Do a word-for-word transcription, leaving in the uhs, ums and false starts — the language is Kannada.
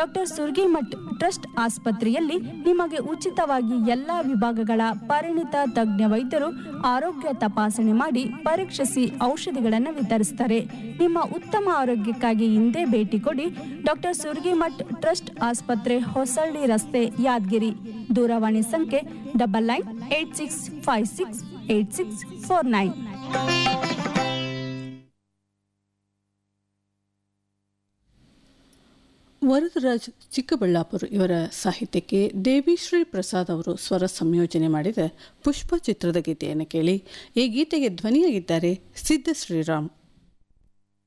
ಡಾಕ್ಟರ್ ಸುರ್ಗಿಮಠ್ ಟ್ರಸ್ಟ್ ಆಸ್ಪತ್ರೆಯಲ್ಲಿ ನಿಮಗೆ ಉಚಿತವಾಗಿ ಎಲ್ಲಾ ವಿಭಾಗಗಳ ಪರಿಣಿತ ತಜ್ಞ ವೈದ್ಯರು ಆರೋಗ್ಯ ತಪಾಸಣೆ ಮಾಡಿ ಪರೀಕ್ಷಿಸಿ ಔಷಧಿಗಳನ್ನು ವಿತರಿಸುತ್ತಾರೆ. ನಿಮ್ಮ ಉತ್ತಮ ಆರೋಗ್ಯಕ್ಕಾಗಿ ಹಿಂದೆ ಭೇಟಿ ಕೊಡಿ. ಡಾಕ್ಟರ್ ಸುರ್ಗಿಮಠ್ ಟ್ರಸ್ಟ್ ಆಸ್ಪತ್ರೆ, ಹೊಸಳ್ಳಿ ರಸ್ತೆ, ಯಾದಗಿರಿ. ದೂರವಾಣಿ ಸಂಖ್ಯೆ double nine eight six five six eight six four nine. Varadaraj Chikkaballapur ಇವರ ಸಾಹಿತ್ಯಕ್ಕೆ ದೇವಿಶ್ರೀ ಪ್ರಸಾದ್ ಅವರು ಸ್ವರ ಸಂಯೋಜನೆ ಮಾಡಿದ ಪುಷ್ಪ ಚಿತ್ರದ ಗೀತೆಯನ್ನು ಕೇಳಿ. ಈ ಗೀತೆಗೆ ಧ್ವನಿಯಾಗಿದ್ದಾರೆ ಸಿದ್ಧ ಶ್ರೀರಾಮ್.